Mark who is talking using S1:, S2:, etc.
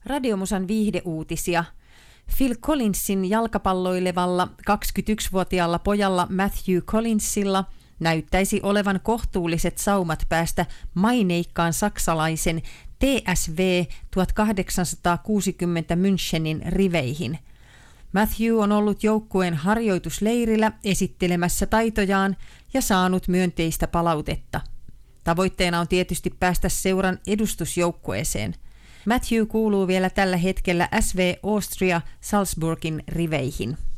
S1: Radiomusan viihdeuutisia. Phil Collinsin jalkapalloilevalla 21-vuotiaalla pojalla Matthew Collinsilla näyttäisi olevan kohtuulliset saumat päästä maineikkaan saksalaisen TSV 1860 Münchenin riveihin. Matthew on ollut joukkueen harjoitusleirillä esittelemässä taitojaan ja saanut myönteistä palautetta. Tavoitteena on tietysti päästä seuran edustusjoukkueeseen. Matthew kuuluu vielä tällä hetkellä SV Austria Salzburgin riveihin.